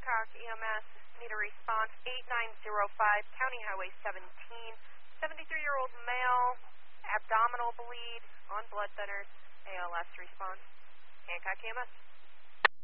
Hancock EMS, need a response 8905, County Highway 17. 73-year-old male, abdominal bleed, on blood thinners, ALS response. Hancock EMS.